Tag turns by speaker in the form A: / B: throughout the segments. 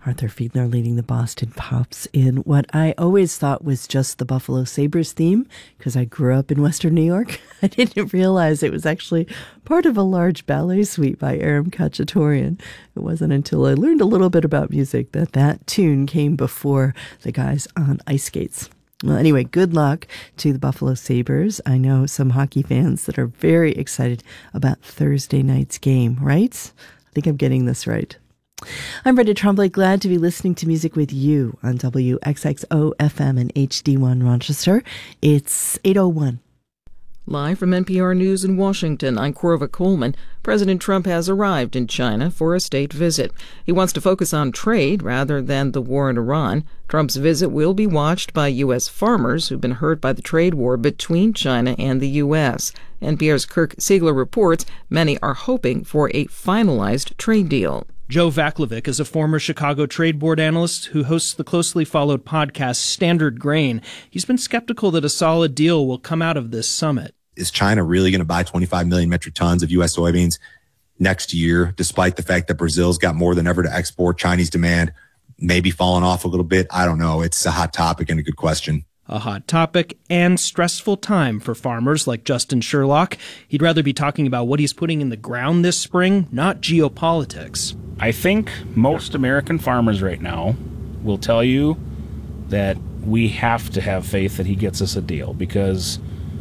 A: Arthur Fiedler leading the Boston Pops in what I always thought was just the Buffalo Sabres theme, because I grew up in Western New York. I didn't realize it was actually part of a large ballet suite by Aram Khachaturian. It wasn't until I learned a little bit about music that that tune came before the guys on ice skates. Well, anyway, good luck to the Buffalo Sabres. I know some hockey fans that are very excited about Thursday night's game, right? I think I'm getting this right. I'm Brenda Tremblay, glad to be listening to music with you on WXXO FM and HD1 Rochester. It's 8:01.
B: Live from NPR News in Washington, I'm Corva Coleman. President Trump has arrived in China for a state visit. He wants to focus on trade rather than the war in Iran. Trump's visit will be watched by U.S. farmers who've been hurt by the trade war between China and the U.S. NPR's Kirk Siegler reports many are hoping for a finalized trade deal.
C: Joe Vaclavic is a former Chicago Trade Board analyst who hosts the closely followed podcast Standard Grain. He's been skeptical that a solid deal will come out of this summit.
D: Is China really going to buy 25 million metric tons of U.S. soybeans next year, despite the fact that Brazil's got more than ever to export? Chinese demand maybe falling off a little bit. I don't know. It's a hot topic and a good question.
C: A hot topic and stressful time for farmers like Justin Sherlock. He'd rather be talking about what he's putting in the ground this spring, not geopolitics.
E: I think most American farmers right now will tell you that we have to have faith that he gets us a deal, because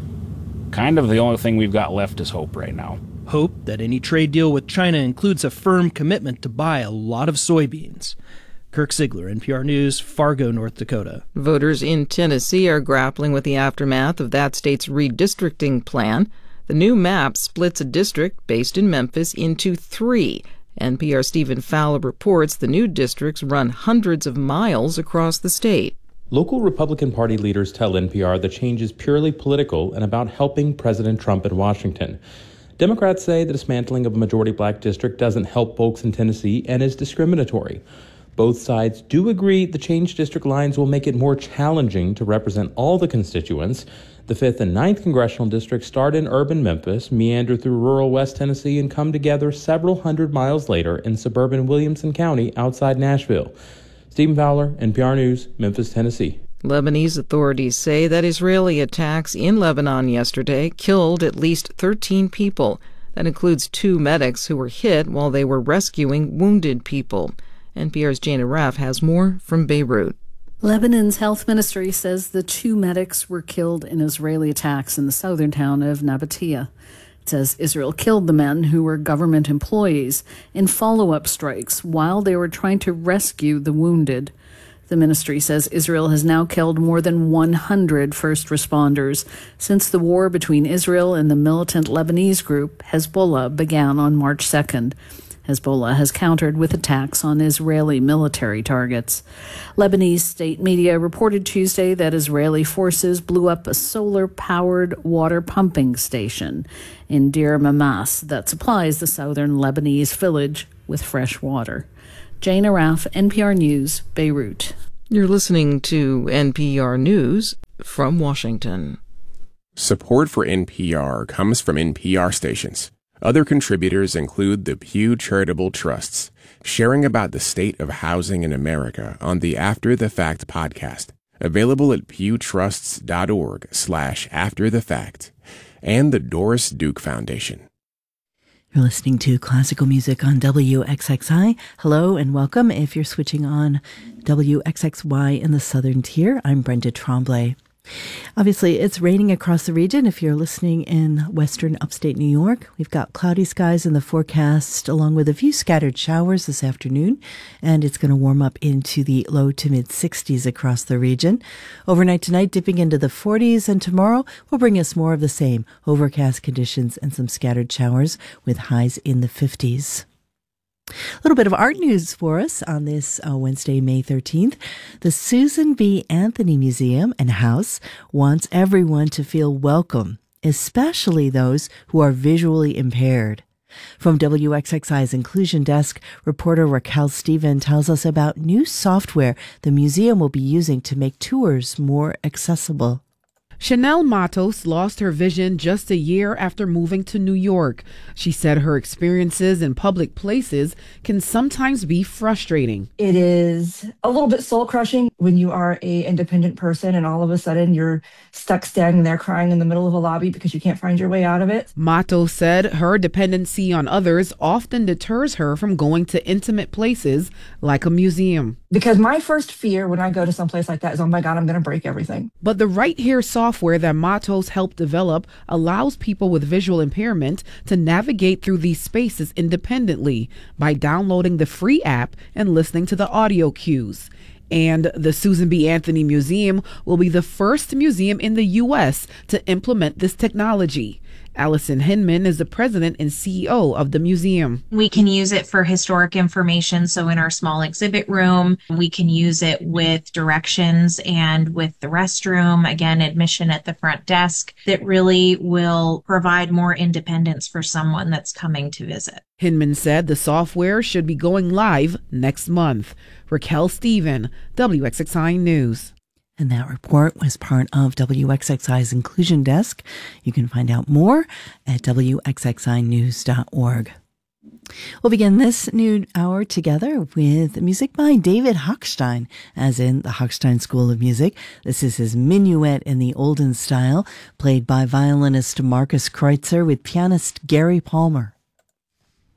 E: kind of the only thing we've got left is hope right now.
C: Hope that any trade deal with China includes a firm commitment to buy a lot of soybeans. Kirk Siegler, NPR News, Fargo, North Dakota.
B: Voters in Tennessee are grappling with the aftermath of that state's redistricting plan. The new map splits a district based in Memphis into 3. NPR's Stephen Fowler reports the new districts run hundreds of miles across the state.
F: Local Republican Party leaders tell NPR the change is purely political and about helping President Trump in Washington. Democrats say the dismantling of a majority black district doesn't help folks in Tennessee and is discriminatory. Both sides do agree the changed district lines will make it more challenging to represent all the constituents. The 5th and 9th congressional districts start in urban Memphis, meander through rural West Tennessee, and come together several hundred miles later in suburban Williamson County outside Nashville. Stephen Fowler, NPR News, Memphis, Tennessee.
B: Lebanese authorities say that Israeli attacks in Lebanon yesterday killed at least 13 people. That includes 2 medics who were hit while they were rescuing wounded people. NPR's Jana Raff has more from Beirut.
G: Lebanon's health ministry says the 2 medics were killed in Israeli attacks in the southern town of Nabatea. It says Israel killed the men, who were government employees, in follow-up strikes while they were trying to rescue the wounded. The ministry says Israel has now killed more than 100 first responders since the war between Israel and the militant Lebanese group Hezbollah began on March 2nd. Hezbollah has countered with attacks on Israeli military targets. Lebanese state media reported Tuesday that Israeli forces blew up a solar-powered water pumping station in Deir Mamas that supplies the southern Lebanese village with fresh water. Jane Araf, NPR News, Beirut.
B: You're listening to NPR News from Washington.
H: Support for NPR comes from NPR stations. Other contributors include the Pew Charitable Trusts, sharing about the state of housing in America on the After the Fact podcast, available at pewtrusts.org/afterthefact, and the Doris Duke Foundation.
A: You're listening to classical music on WXXI. Hello and welcome. If you're switching on WXXY in the Southern Tier, I'm Brenda Tremblay. Obviously, it's raining across the region. If you're listening in western upstate New York, we've got cloudy skies in the forecast, along with a few scattered showers this afternoon, and it's going to warm up into the low to mid 60s across the region. Overnight tonight, dipping into the 40s, and tomorrow will bring us more of the same overcast conditions and some scattered showers with highs in the 50s. A little bit of art news for us on this Wednesday, May 13th. The Susan B. Anthony Museum and House wants everyone to feel welcome, especially those who are visually impaired. From WXXI's Inclusion Desk, reporter Raquel Steven tells us about new software the museum will be using to make tours more accessible.
I: Chanel Matos lost her vision just a year after moving to New York. She said her experiences in public places can sometimes be frustrating.
J: It is a little bit soul-crushing when you are an independent person and all of a sudden you're stuck standing there crying in the middle of a lobby because you can't find your way out of it.
I: Matos said her dependency on others often deters her from going to intimate places like a museum.
J: Because my first fear when I go to someplace like that is, oh my God, I'm going to break everything.
I: But the Right Here software that Matos helped develop allows people with visual impairment to navigate through these spaces independently by downloading the free app and listening to the audio cues. And the Susan B. Anthony Museum will be the first museum in the U.S. to implement this technology. Allison Hinman is the president and CEO of the museum.
K: We can use it for historic information. So in our small exhibit room, we can use it with directions and with the restroom, again, admission at the front desk, that really will provide more independence for someone that's coming to visit.
I: Hinman said the software should be going live next month. Raquel Stephen, WXXI News.
A: And that report was part of WXXI's Inclusion Desk. You can find out more at WXXInews.org. We'll begin this new hour together with music by David Hochstein, as in the Hochstein School of Music. This is his Minuet in the Olden style, played by violinist Marcus Kreutzer with pianist Gary Palmer.